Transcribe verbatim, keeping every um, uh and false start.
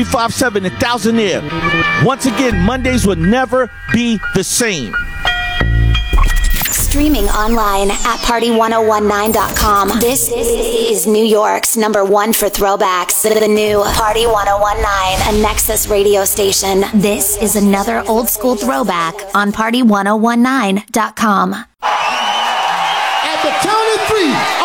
five seven and Thousandaire. Once again, Mondays will never be the same. Streaming online at party ten nineteen dot com. This is New York's number one for throwbacks. The new Party ten nineteen, a Nexus radio station. This is another old school throwback on party ten nineteen dot com. At the count of three.